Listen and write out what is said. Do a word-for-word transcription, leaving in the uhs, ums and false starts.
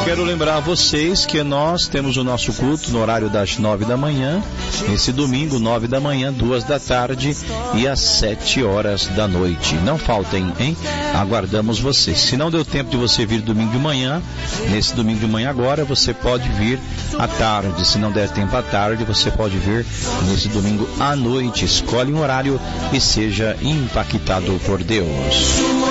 quero lembrar a vocês que nós temos o nosso culto no horário das nove da manhã, esse domingo, nove da manhã, duas da tarde e às sete horas da noite. Não faltem, hein? Aguardamos vocês. Se não deu tempo de você vir domingo de manhã, nesse domingo de manhã agora, você pode vir à tarde. Se não der tempo à tarde, você pode vir nesse domingo à noite. Escolhe um horário e seja impactado por Deus.